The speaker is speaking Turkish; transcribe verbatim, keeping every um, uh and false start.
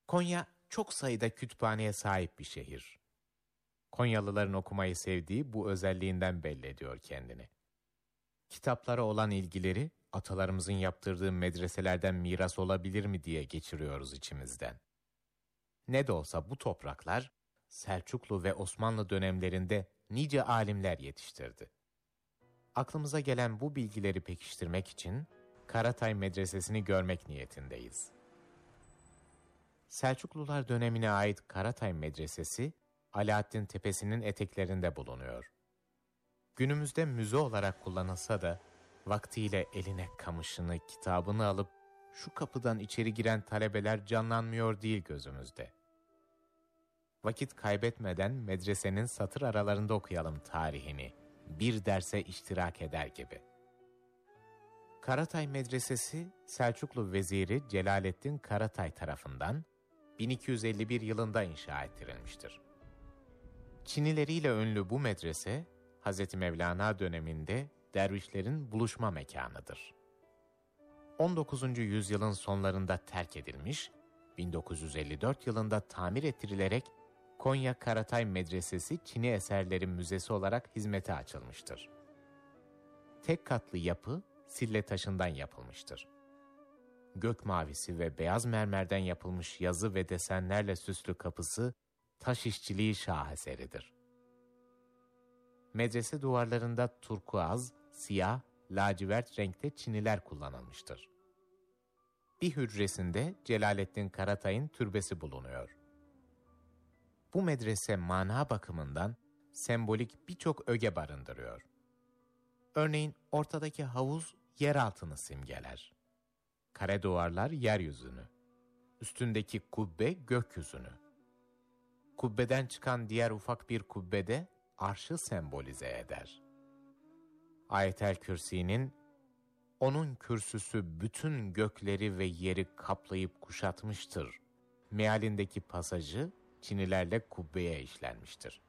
Konya çok sayıda kütüphaneye sahip bir şehir. Konyalıların okumayı sevdiği bu özelliğinden belli ediyor kendini. Kitaplara olan ilgileri atalarımızın yaptırdığı medreselerden miras olabilir mi diye geçiriyoruz içimizden. Ne de olsa bu topraklar Selçuklu ve Osmanlı dönemlerinde nice alimler yetiştirdi. Aklımıza gelen bu bilgileri pekiştirmek için Karatay Medresesi'ni görmek niyetindeyiz. Selçuklular dönemine ait Karatay Medresesi, Alaaddin Tepesi'nin eteklerinde bulunuyor. Günümüzde müze olarak kullanılsa da, vaktiyle eline kamışını, kitabını alıp şu kapıdan içeri giren talebeler canlanmıyor değil gözümüzde. Vakit kaybetmeden medresenin satır aralarında okuyalım tarihini, bir derse iştirak eder gibi. Karatay Medresesi, Selçuklu veziri Celaleddin Karatay tarafından bin iki yüz elli bir yılında inşa ettirilmiştir. Çinileriyle ünlü bu medrese, Hazreti Mevlana döneminde dervişlerin buluşma mekanıdır. on dokuzuncu yüzyılın sonlarında terk edilmiş, bin dokuz yüz elli dört yılında tamir ettirilerek Konya Karatay Medresesi Çini Eserleri Müzesi olarak hizmete açılmıştır. Tek katlı yapı sille taşından yapılmıştır. Gök mavisi ve beyaz mermerden yapılmış yazı ve desenlerle süslü kapısı taş işçiliği şaheseridir. Medrese duvarlarında turkuaz, siyah, lacivert renkte çiniler kullanılmıştır. Bir hücresinde Celaleddin Karatay'ın türbesi bulunuyor. Bu medrese mana bakımından sembolik birçok öge barındırıyor. Örneğin ortadaki havuz yer altını simgeler. Kare duvarlar yeryüzünü, üstündeki kubbe gökyüzünü. Kubbeden çıkan diğer ufak bir kubbede arşı sembolize eder. Ayetel Kürsi'nin "Onun kürsüsü bütün gökleri ve yeri kaplayıp kuşatmıştır" mealindeki pasajı Çinilerle kubbeye işlenmiştir.